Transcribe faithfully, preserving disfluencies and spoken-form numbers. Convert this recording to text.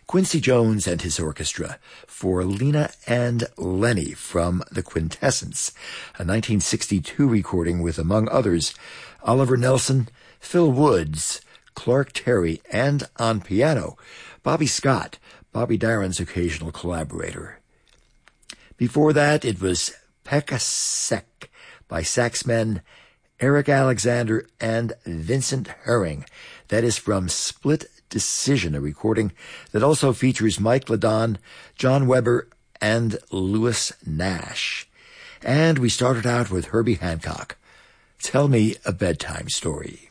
Quincy Jones and his orchestra for Lena and Lenny from The Quintessence, a nineteen sixty-two recording with, among others, Oliver Nelson, Phil Woods, Clark Terry, and on piano, Bobby Scott, Bobby Darin's occasional collaborator. Before that, it was Pekka Sek by saxmen Eric Alexander and Vincent Herring. That is from Split Decision, a recording that also features Mike Ladon, John Weber, and Louis Nash. And we started out with Herbie Hancock. Tell Me a Bedtime Story.